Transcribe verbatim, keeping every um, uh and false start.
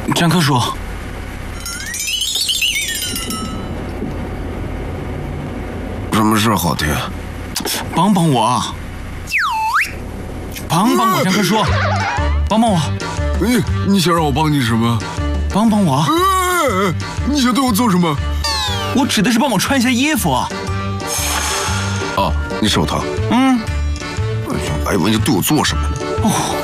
江科叔， 什么事，郝天？ 帮帮我，帮帮我，江科叔，帮帮我。 你你想让我帮你什么？ 帮帮我。 哎，你想对我做什么？ 我指的是帮我穿一下衣服。 哦，你手疼。 嗯。 哎呀，我还以为你对我做什么呢。 哦。